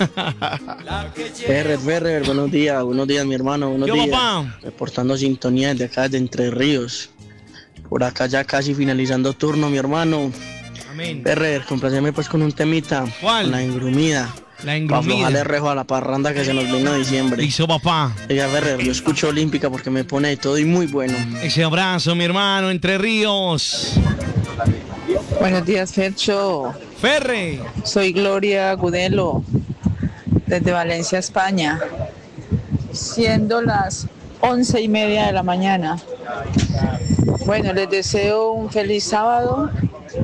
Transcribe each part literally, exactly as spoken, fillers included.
Ferrer, Ferrer, buenos días, buenos días, mi hermano, buenos ¿Qué, días. papá? Reportando sintonía de acá de Entre Ríos. Por acá ya casi finalizando turno, mi hermano. Amén. Ferrer, compláceme pues con un temita. ¿Cuál? Con la engrumida. La Para engrumida. aflojarle rejo a la parranda que se nos vino diciembre. Listo, papá. Oiga, Ferrer, yo escucho Olímpica porque me pone de todo y muy bueno. Ese abrazo, mi hermano, Entre Ríos. Buenos días, Fercho. Ferre. Soy Gloria Gudelo, desde Valencia, España. Siendo las once y media de la mañana. Bueno, les deseo un feliz sábado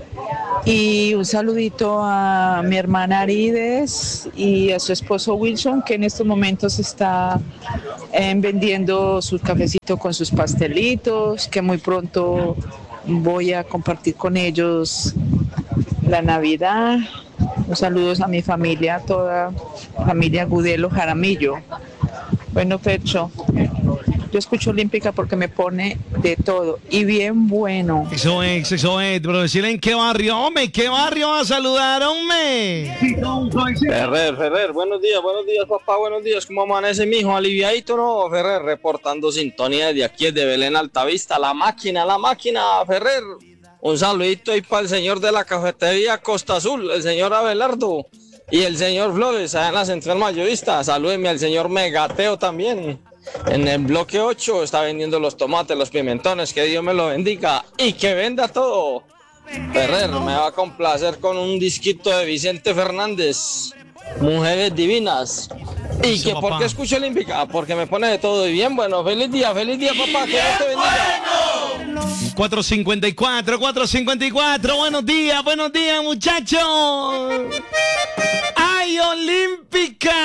y un saludito a mi hermana Arides y a su esposo Wilson, que en estos momentos está eh, vendiendo su cafecito con sus pastelitos, que muy pronto voy a compartir con ellos la Navidad. Un saludos a mi familia, toda familia Gudelo Jaramillo. Bueno, Pecho, yo escucho Olímpica porque me pone de todo y bien bueno. Eso es, eso es, pero decirle en qué barrio, hombre, qué barrio va a saludar, hombre. Ferrer, Ferrer, buenos días, buenos días, papá, buenos días. ¿Cómo amanece, mijo? ¿Aliviadito, no? Ferrer, reportando sintonía de aquí, de Belén Altavista. La máquina, la máquina, Ferrer. Un saludito ahí para el señor de la cafetería Costa Azul, el señor Abelardo. Y el señor Flores, allá en la central mayorista. Salúdeme al señor Megateo también. En el bloque ocho está vendiendo los tomates, los pimentones. Que Dios me lo bendiga y que venda todo. Ferrer, me va a complacer con un disquito de Vicente Fernández. Mujeres divinas. Y Eso, que papá. porque escucho Olímpica, porque me pone de todo. Y bien, bueno, feliz día, feliz día, papá. Que Dios te bendiga. cuatro cincuenta y cuatro, cuatro cincuenta y cuatro. Buenos días, buenos días, muchachos. ¡Ay, Olímpica!